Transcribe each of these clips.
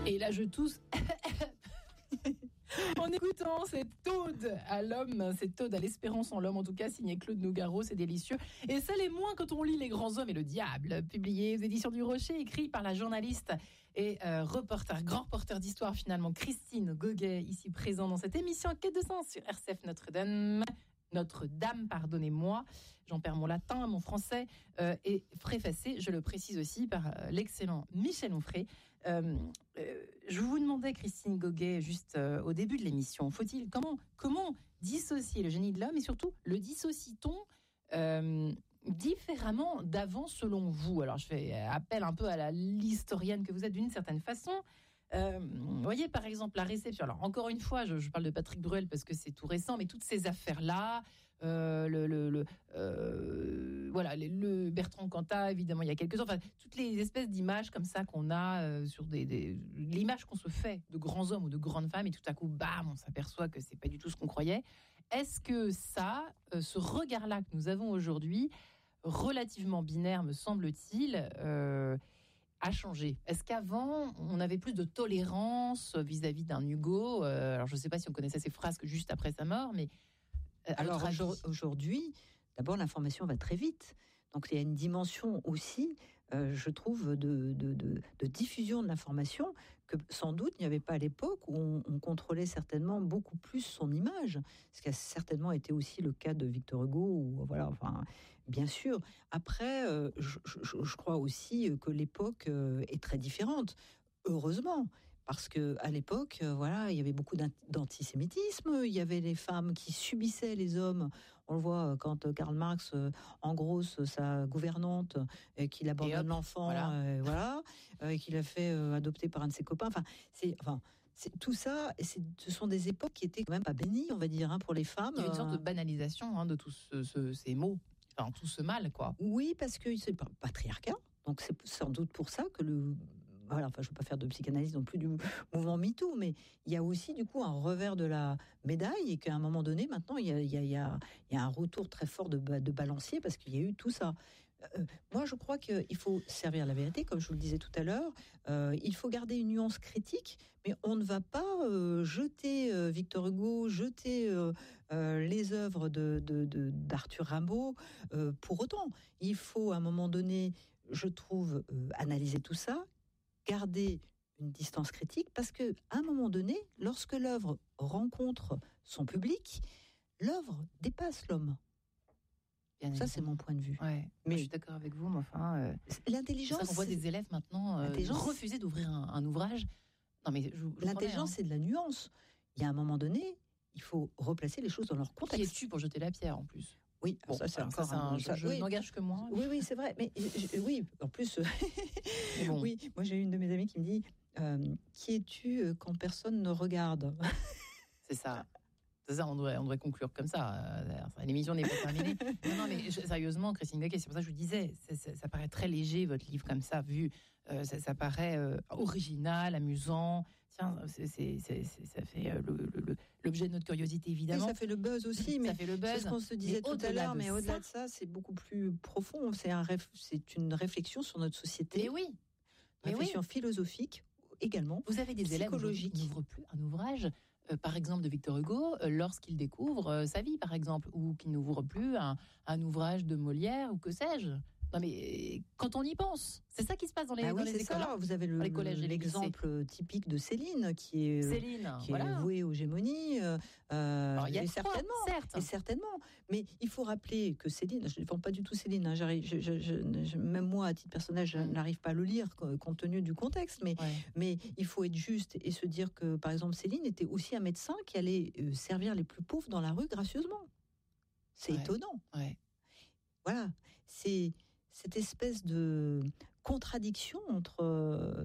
Et là, je tousse en écoutant cette ode à l'homme, cette ode à l'espérance en l'homme, en tout cas, signé Claude Nougaro, c'est délicieux. Et ça l'est moins quand on lit Les grands hommes et le diable, publié aux éditions du Rocher, écrit par la journaliste et grand reporter d'histoire finalement, Christine Goguet, ici présente dans cette émission Quête de sens sur RCF Notre-Dame, pardonnez-moi, j'en perds mon latin, mon français, et préfacé, je le précise aussi, par l'excellent Michel Onfray. Je vous demandais, Christine Goguet, juste au début de l'émission, comment dissocier le génie de l'homme, et surtout, le dissocie-t-on différemment d'avant, selon vous? Alors, je fais appel un peu à l'historienne que vous êtes d'une certaine façon. Vous voyez, par exemple, la réception. Alors, encore une fois, je parle de Patrick Bruel parce que c'est tout récent, mais toutes ces affaires-là, le Bertrand Cantat, évidemment, il y a quelques ans, enfin, toutes les espèces d'images comme ça qu'on a sur l'image qu'on se fait de grands hommes ou de grandes femmes, et tout à coup, bam, on s'aperçoit que c'est pas du tout ce qu'on croyait. Est-ce que ce regard-là que nous avons aujourd'hui, relativement binaire, me semble-t-il, a changé? Est-ce qu'avant, on avait plus de tolérance vis-à-vis d'un Hugo? Alors, je ne sais pas si on connaissait ses frasques juste après sa mort, mais... Alors, aujourd'hui, d'abord, l'information va très vite. Donc, il y a une dimension aussi, je trouve, de diffusion de l'information que, sans doute, il n'y avait pas à l'époque où on contrôlait certainement beaucoup plus son image. Ce qui a certainement été aussi le cas de Victor Hugo. Ou, voilà, enfin, bien sûr. Après, je crois aussi que l'époque est très différente. Heureusement. Parce que à l'époque, il y avait beaucoup d'antisémitisme. Il y avait les femmes qui subissaient les hommes. On le voit quand Karl Marx engrosse sa gouvernante, qu'il abandonne l'enfant, qu'il a fait adopter par un de ses copains. C'est tout ça. Ce sont des époques qui étaient quand même pas bénies, on va dire, pour les femmes. Il y a une sorte de banalisation de tous ces mots, enfin tout ce mal, quoi. Oui, parce que c'est pas patriarcat. Donc c'est sans doute pour ça que je ne veux pas faire de psychanalyse non plus du mouvement MeToo, mais il y a aussi du coup un revers de la médaille, et qu'à un moment donné, maintenant, il y a un retour très fort de balancier, parce qu'il y a eu tout ça. Moi, je crois qu'il faut servir la vérité, comme je vous le disais tout à l'heure. Il faut garder une nuance critique, mais on ne va pas jeter Victor Hugo, jeter les œuvres d'Arthur Rimbaud pour autant. Il faut, à un moment donné, je trouve, analyser tout ça, garder une distance critique, parce qu'à un moment donné, lorsque l'œuvre rencontre son public, l'œuvre dépasse l'homme. Ça, c'est mon point de vue. Ouais. Mais je suis d'accord avec vous, mais enfin... l'intelligence... C'est ça qu'on voit des élèves maintenant refuser d'ouvrir un ouvrage. Non, mais l'intelligence, c'est de la nuance. Il y a un moment donné, il faut replacer les choses dans leur contexte. Qui es-tu pour jeter la pierre, en plus? Oui, bon, ça je n'engage que moi. Oui, c'est vrai. Mais oui, en plus, oui, moi j'ai une de mes amies qui me dit qui es-tu quand personne ne regarde? C'est ça. C'est ça, on devrait conclure comme ça. L'émission n'est pas terminée. Non, mais sérieusement, Christine Goguet, c'est pour ça que je vous disais, ça paraît très léger, votre livre, comme ça, vu. Ça paraît original, amusant. Tiens, ça fait l'objet de notre curiosité, évidemment. Et ça fait le buzz aussi, mais ça fait le buzz. C'est ce qu'on se disait tout à l'heure, mais au-delà de ça, c'est beaucoup plus profond. C'est une réflexion sur notre société. Mais oui. Réflexion philosophique également. Vous avez des élèves qui n'ouvrent plus un ouvrage, par exemple de Victor Hugo, lorsqu'il découvre sa vie, par exemple, ou qui n'ouvre plus un ouvrage de Molière, ou que sais-je. Non, mais quand on y pense, c'est ça qui se passe dans les écoles. Ça. Vous avez l'exemple typique de Céline, qui est vouée aux gémonies. Alors, il y a certainement. Mais il faut rappeler que Céline, je ne défends pas du tout Céline. Même moi, à titre personnel, je n'arrive pas à le lire compte tenu du contexte. Mais il faut être juste et se dire que, par exemple, Céline était aussi un médecin qui allait servir les plus pauvres dans la rue gracieusement. C'est étonnant. Ouais. Voilà, c'est cette espèce de contradiction entre,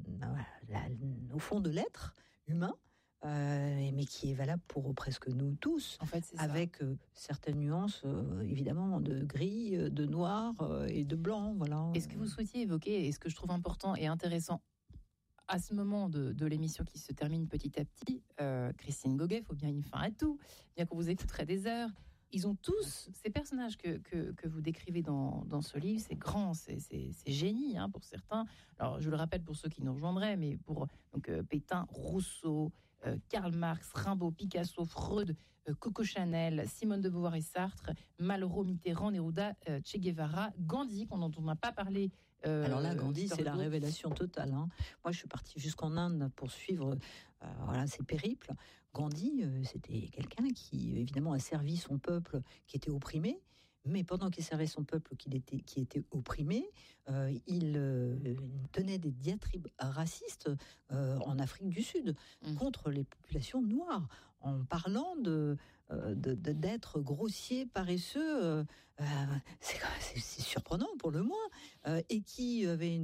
au fond de l'être humain, mais qui est valable pour presque nous tous, en fait, c'est avec certaines nuances, évidemment, de gris, de noir et de blanc. Voilà. Et ce que vous souhaitiez évoquer, et ce que je trouve important et intéressant, à ce moment de l'émission qui se termine petit à petit, Christine Goguet, il faut bien une fin à tout, bien qu'on vous écouterait des heures. ils ont tous, ces personnages que vous décrivez dans ce livre, c'est grand, c'est génie pour certains. Alors, je le rappelle pour ceux qui nous rejoindraient, mais pour Pétain, Rousseau, Karl Marx, Rimbaud, Picasso, Freud, Coco Chanel, Simone de Beauvoir et Sartre, Malraux, Mitterrand, Neruda, Che Guevara, Gandhi, dont on n'a pas parlé. Alors là, Gandhi, c'est la révélation totale. Moi, je suis partie jusqu'en Inde pour suivre ses périples. Gandhi, c'était quelqu'un qui, évidemment, a servi son peuple qui était opprimé. Mais pendant qu'il servait son peuple qui était opprimé, il tenait des diatribes racistes en Afrique du Sud contre les populations noires, en parlant d'être grossier, paresseux, c'est surprenant pour le moins, et qui avait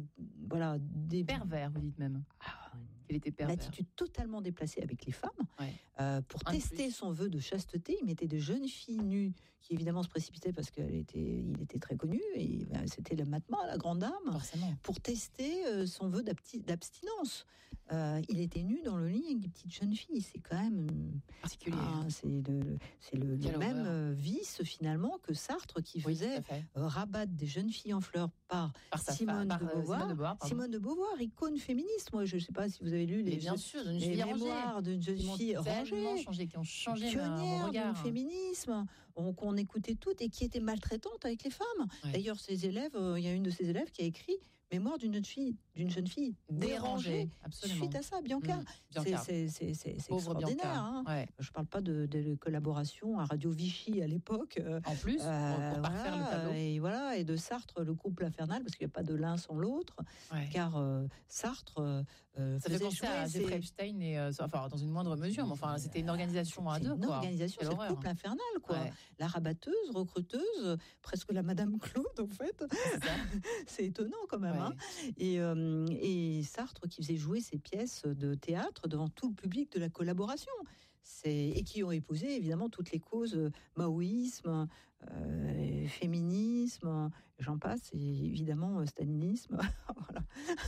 des pervers, vous dites même. Il était pervers. Une attitude totalement déplacée avec les femmes. Pour tester son vœu de chasteté, il mettait de jeunes filles nues, qui évidemment se précipitaient parce qu'il était très connu, et c'était le Mahatma, la grande dame, forcément. Pour tester son vœu d'abstinence. Il était nu dans le lit avec des petites jeunes filles. C'est quand même particulier. C'est le même vice finalement que Sartre, qui faisait rabattre des jeunes filles en fleurs par Simone de Beauvoir. Simone de Beauvoir, icône féministe. Moi, je ne sais pas si vous avez lu les mémoires d'une jeune fille rangée, qui ont changé pionnière du féminisme, qu'on écoutait toutes et qui était maltraitante avec les femmes. D'ailleurs, ses élèves, il y a une de ses élèves qui a écrit Mémoire d'une jeune fille dérangée. Suite à ça, Bianca. C'est extraordinaire. Je ne parle pas de collaboration à Radio Vichy à l'époque. En plus, pour parfaire le tableau. Et de Sartre, le couple infernal, parce qu'il n'y a pas de l'un sans l'autre. Car Sartre ça fait penser à Jeffrey Epstein, dans une moindre mesure, mais c'était une organisation à deux. Une organisation, c'est le couple infernal, La rabatteuse, recruteuse, presque la Madame Claude, en fait. C'est étonnant quand même. Et Sartre qui faisait jouer ses pièces de théâtre devant tout le public de la collaboration. Et qui ont épousé évidemment toutes les causes, maoïsme, féminisme, j'en passe, et évidemment stalinisme. Voilà.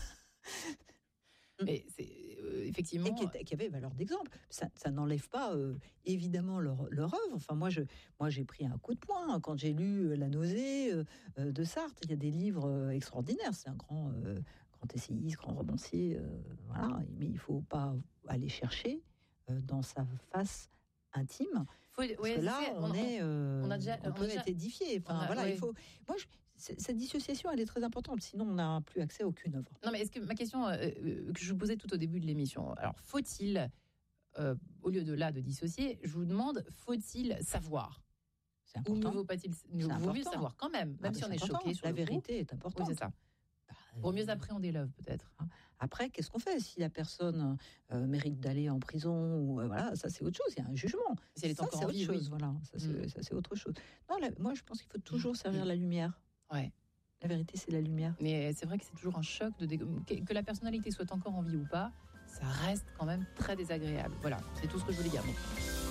Mais c'est effectivement... Et qui avait valeur d'exemple. Ça n'enlève pas évidemment leur œuvre. Enfin, moi, j'ai pris un coup de poing quand j'ai lu La nausée de Sartre. Il y a des livres extraordinaires. C'est un grand essayiste, grand romancier. Mais il ne faut pas aller chercher dans sa face intime. Parce que là, on peut être édifié. Il faut... Cette dissociation, elle est très importante. Sinon, on n'a plus accès à aucune œuvre. Non, mais est-ce que ma question que je vous posais tout au début de l'émission, alors faut-il, au lieu de dissocier, je vous demande, faut-il savoir? C'est important. Ou ne vaut mieux savoir quand même si on est choqué sur la vérité est importante. Oui, c'est ça. Pour mieux appréhender l'œuvre, peut-être. Après, qu'est-ce qu'on fait si la personne mérite d'aller en prison ou ça c'est autre chose. Il y a un jugement. Si elle est encore en vie, ça c'est autre chose. Non, moi je pense qu'il faut toujours servir la lumière. La vérité, c'est la lumière. Mais c'est vrai que c'est toujours un choc que la personnalité soit encore en vie ou pas. Ça reste quand même très désagréable. Voilà, c'est tout ce que je voulais dire.